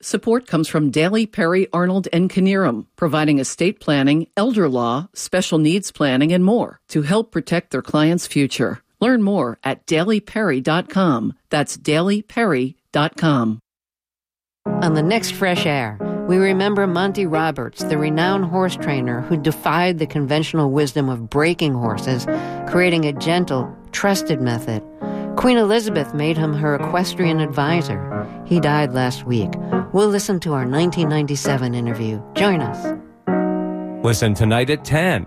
Support comes from Daly, Perry, Arnold, and Knierim, providing estate planning, elder law, special needs planning, and more to help protect their clients' future. Learn more at dalyperry.com. That's dalyperry.com. On the next Fresh Air, we remember Monty Roberts, the renowned horse trainer who defied the conventional wisdom of breaking horses, creating a gentle, trusted method. Queen Elizabeth made him her equestrian advisor. He died last week. We'll listen to our 1997 interview. Join us. Listen tonight at 10.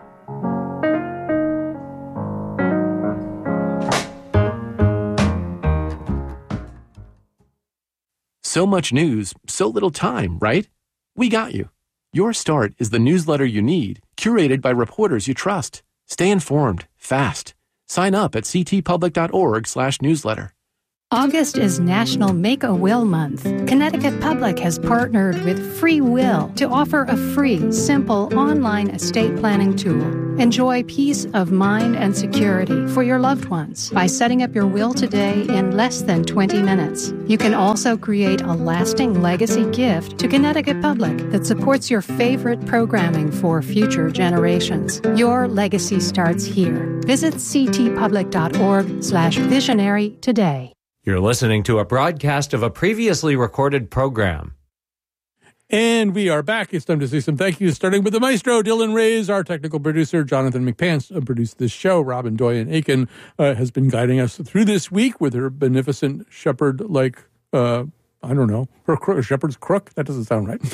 So much news, so little time, right? We got you. Your Start is the newsletter you need, curated by reporters you trust. Stay informed, fast. Sign up at ctpublic.org/newsletter. August is National Make-A-Will Month. Connecticut Public has partnered with Free Will to offer a free, simple online estate planning tool. Enjoy peace of mind and security for your loved ones by setting up your will today in less than 20 minutes. You can also create a lasting legacy gift to Connecticut Public that supports your favorite programming for future generations. Your legacy starts here. Visit ctpublic.org/visionary today. You're listening to a broadcast of a previously recorded program. And we are back. It's time to say some thank yous, starting with the maestro, Dylan Reyes, our technical producer, Jonathan McPants, produced this show. Robin Doyen-Aiken has been guiding us through this week with her beneficent shepherd-like, I don't know, her shepherd's crook? That doesn't sound right.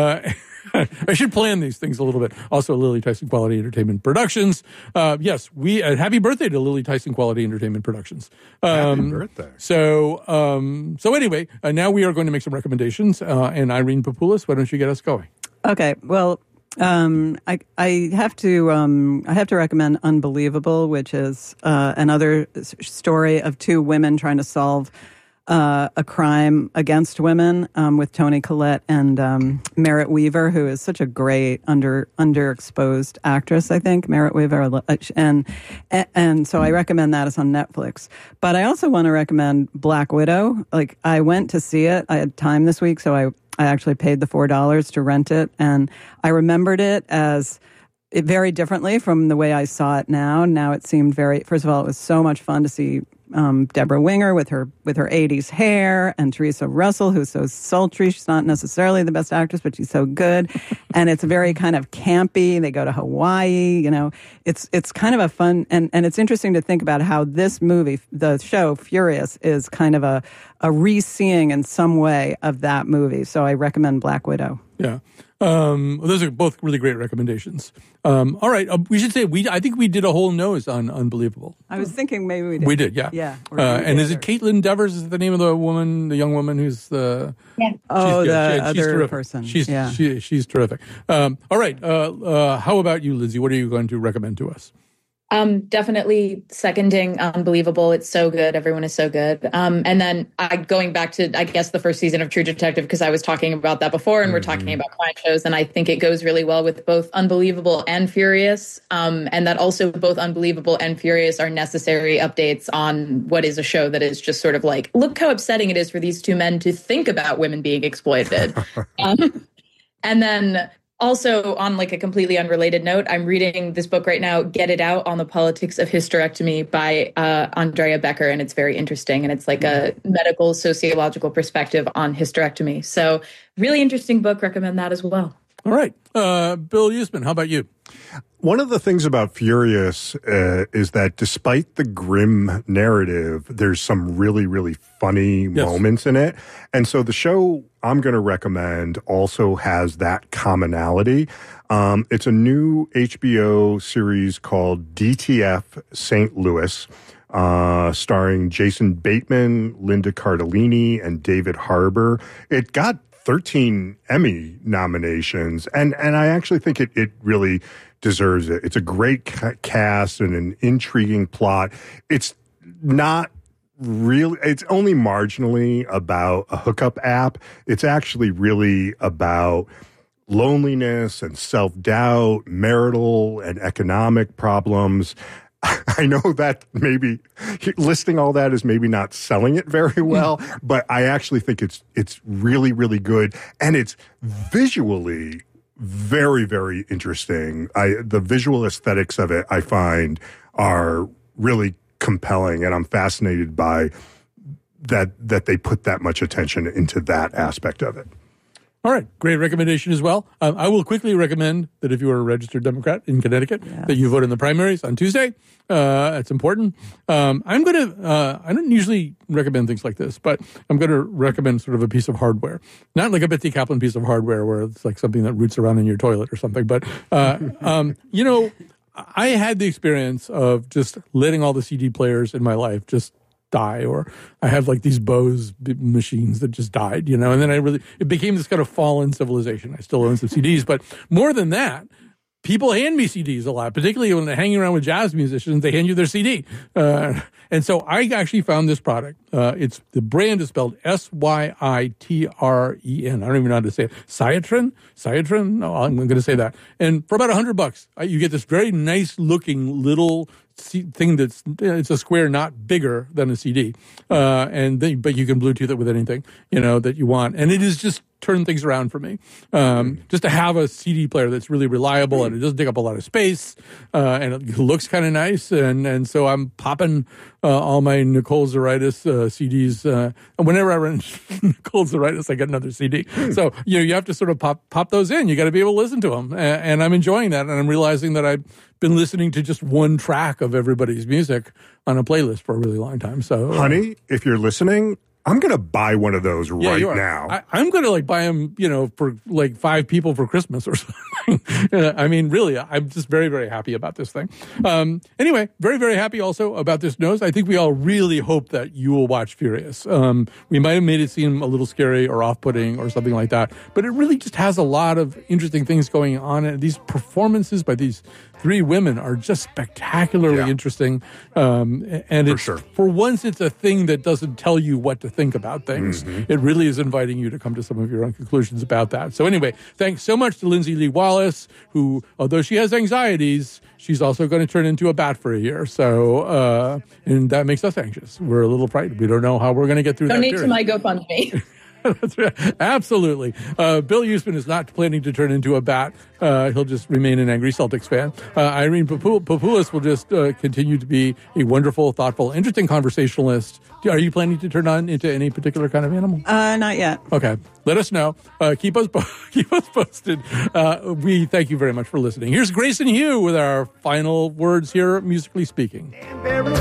I should plan these things a little bit. Also, Lily Tyson Quality Entertainment Productions. Yes, happy birthday to Lily Tyson Quality Entertainment Productions. Happy birthday. So anyway, now we are going to make some recommendations. And Irene Papoulis, why don't you get us going? Okay. Well, I have to recommend Unbelievable, which is another story of two women trying to solve a crime against women with Toni Collette and Merritt Weaver, who is such a great underexposed actress, I think, Merritt Weaver. And so I recommend that. It's on Netflix. But I also want to recommend Black Widow. Like, I went to see it. I had time this week, so I actually paid the $4 to rent it. And I remembered it as very differently from the way I saw it now. Now it seemed first of all, it was so much fun to see Deborah Winger with her 80s hair, and Teresa Russell, who's so sultry. She's not necessarily the best actress, but she's so good. And it's very kind of campy. They go to Hawaii, you know. It's kind of a fun, and it's interesting to think about how this movie, the show Furious, is kind of a re-seeing in some way of that movie. So I recommend Black Widow. Yeah. Those are both really great recommendations. All right. We should say, I think we did a whole nose on Unbelievable. I was thinking maybe we did. We did, yeah. Yeah. And is it Caitlin Devers is the name of the young woman who's the... Yeah. Other terrific. person. She's terrific. All right. How about you, Lizzie? What are you going to recommend to us? Definitely seconding Unbelievable. It's so good. Everyone is so good. And then going back to, I guess, the first season of True Detective, because I was talking about that before, and we're talking about crime shows, and I think it goes really well with both Unbelievable and Furious, and that also both Unbelievable and Furious are necessary updates on what is a show that is just sort of like, look how upsetting it is for these two men to think about women being exploited. And then... Also, on like a completely unrelated note, I'm reading this book right now, Get It Out, on the Politics of Hysterectomy by Andrea Becker, and it's very interesting, and it's like a medical sociological perspective on hysterectomy. So really interesting book. Recommend that as well. All right. Bill Usman, how about you? One of the things about Furious is that despite the grim narrative, there's some really, really funny moments in it. And so the show I'm going to recommend also has that commonality. It's a new HBO series called DTF St. Louis, starring Jason Bateman, Linda Cardellini, and David Harbour. It got 13 Emmy nominations, and I actually think it really deserves it. It's a great cast and an intriguing plot. It's not really, it's only marginally about a hookup app. It's actually really about loneliness and self-doubt, marital and economic problems. I know that maybe listing all that is maybe not selling it very well, but I actually think it's really, really good. And it's visually very, very interesting. The visual aesthetics of it, I find, are really compelling, and I'm fascinated by that they put that much attention into that aspect of it. All right, great recommendation as well. I will quickly recommend that if you are a registered Democrat in Connecticut, that you vote in the primaries on Tuesday. It's important. I don't usually recommend things like this, but I'm going to recommend sort of a piece of hardware. Not like a Betsy Kaplan piece of hardware where it's like something that roots around in your toilet or something, but, you know, I had the experience of just letting all the CD players in my life just die, or I have like these Bose machines that just died, you know, and then it became this kind of fallen civilization. I still own some CDs, but more than that, people hand me CDs a lot, particularly when they're hanging around with jazz musicians, they hand you their CD. And so I actually found this product. The brand is spelled Syitren. I don't even know how to say it. Syitren? No, I'm going to say that. And for about $100, you get this very nice looking little thing it's a square not bigger than a CD, but you can Bluetooth it with anything, you know, that you want, and it is just turned things around for me. Just to have a CD player that's really reliable and it doesn't take up a lot of space, and it looks kind of nice, and so I'm popping all my Nicole Zaritis CDs. And whenever I run Nicole Zaritis, I get another CD. So you have to sort of pop those in. You got to be able to listen to them, and I'm enjoying that, and I'm realizing that I've been listening to just one track of everybody's music on a playlist for a really long time. So, honey, if you're listening, I'm going to buy one of those right now. I'm going to like buy them, you know, for like 5 people for Christmas or something. I mean, really, I'm just very, very happy about this thing. Anyway, very, very happy also about this nose. I think we all really hope that you will watch Furious. We might have made it seem a little scary or off-putting or something like that, but it really just has a lot of interesting things going on. And these performances by these 3 women are just spectacularly interesting. And for once, it's a thing that doesn't tell you what to think about things. It really is inviting you to come to some of your own conclusions about that. So anyway, thanks so much to Lindsay Lee Wallace, who, although she has anxieties, she's also going to turn into a bat for a year. So, and that makes us anxious. We're a little frightened. We don't know how we're going to get through that period. Donate to my GoFundMe. That's right. Absolutely. Bill Usman is not planning to turn into a bat. He'll just remain an angry Celtics fan. Irene Papoulis will just continue to be a wonderful, thoughtful, interesting conversationalist. Are you planning to turn on into any particular kind of animal? Not yet. Okay. Let us know. Keep us posted. We thank you very much for listening. Here's Grayson Hugh with our final words here, musically speaking.